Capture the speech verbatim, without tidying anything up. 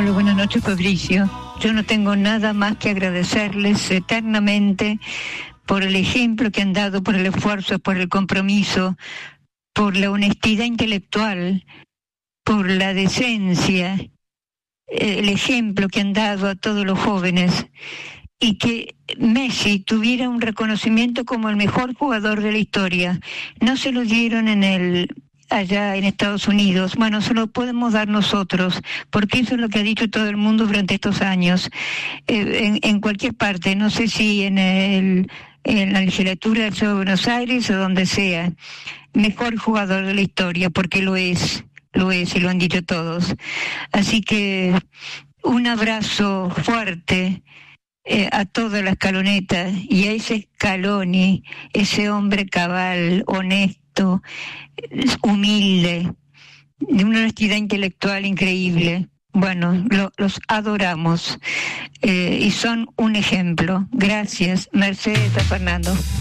Hola, buenas noches, Fabricio. Yo no tengo nada más que agradecerles eternamente por el ejemplo que han dado, por el esfuerzo, por el compromiso, por la honestidad intelectual, por la decencia, el ejemplo que han dado a todos los jóvenes, y que Messi tuviera un reconocimiento como el mejor jugador de la historia. No se lo dieron en el allá en Estados Unidos, bueno, se lo podemos dar nosotros, porque eso es lo que ha dicho todo el mundo durante estos años, eh, en, en cualquier parte, no sé si en el en la legislatura del Estado de Buenos Aires o donde sea, mejor jugador de la historia, porque lo es, lo es y lo han dicho todos. Así que un abrazo fuerte eh, a toda la escaloneta y a ese Scaloni, ese hombre cabal, honesto, humilde, de una honestidad intelectual increíble. Bueno, lo, los adoramos eh, y son un ejemplo. Gracias, Mercedes, a Fernando.